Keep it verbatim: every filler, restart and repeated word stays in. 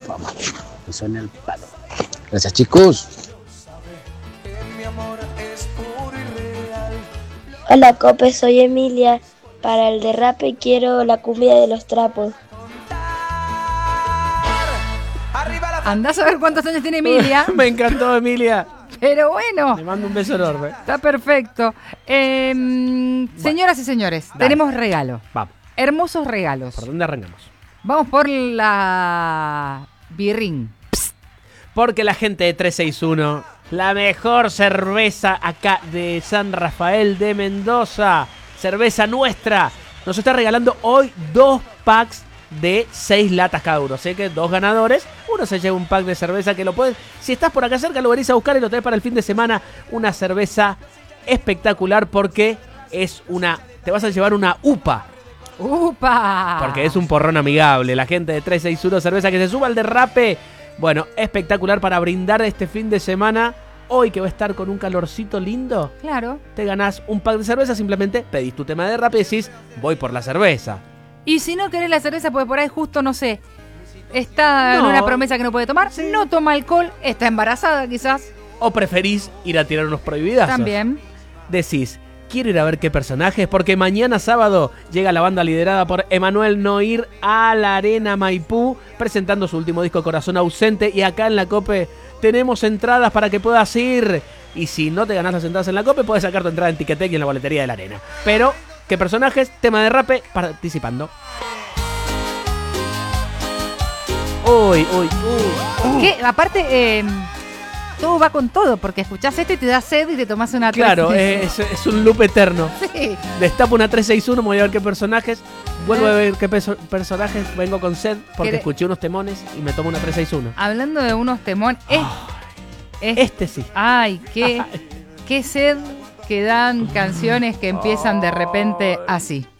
Vamos, que suene el palo. Gracias, chicos. Hola, Cope, soy Emilia. Para el derrape quiero la cumbia de los trapos. Andás a ver cuántos años tiene Emilia. Me encantó, Emilia. Pero bueno. Le mando un beso enorme. Está perfecto. Eh, bueno. Señoras y señores, Dale. tenemos regalo. Vamos. Hermosos regalos. ¿Por dónde arrancamos? Vamos por la birrín. Psst. Porque la gente de trescientos sesenta y uno, la mejor cerveza acá de San Rafael de Mendoza, cerveza nuestra, nos está regalando hoy dos packs de seis latas cada uno. Sé que dos ganadores, uno se lleva un pack de cerveza que lo puedes, si estás por acá cerca lo venís a buscar y lo tenés para el fin de semana. Una cerveza espectacular porque es una, te vas a llevar una U P A. ¡Upa! Porque es un porrón amigable. La gente de trescientos sesenta y uno cerveza que se suba al derrape. Bueno, espectacular para brindar este fin de semana. Hoy que va a estar con un calorcito lindo. Claro. Te ganás un pack de cerveza. Simplemente pedís tu tema de derrape y decís, voy por la cerveza. Y si no querés la cerveza, porque por ahí justo, no sé, está no. en una promesa que no puede tomar, sí. no toma alcohol, está embarazada quizás. O preferís ir a tirar unos prohibidazos. También. Decís, quiero ir a ver qué personajes, porque mañana sábado llega la banda liderada por Emanuel Noir a la Arena Maipú, presentando su último disco Corazón Ausente, y acá en la Cope tenemos entradas para que puedas ir, y si no te ganás las entradas en la Cope, puedes sacar tu entrada en Ticketek y en la boletería de la Arena. Pero, ¿qué personajes? Tema de rape, participando. Uy, uy, uy. Uh. ¿Qué? Aparte, eh... todo va con todo, porque escuchás esto y te da sed y te tomás una Claro, es, es un loop eterno. Sí. Destapo una trescientos sesenta y uno, me voy a ver qué personajes. Vuelvo a ver qué perso- personajes. Vengo con sed porque ¿Qué? escuché unos temones y me tomo una trescientos sesenta y uno. Hablando de unos temones, es, es, este sí. Ay, qué, qué sed que dan canciones que empiezan de repente así.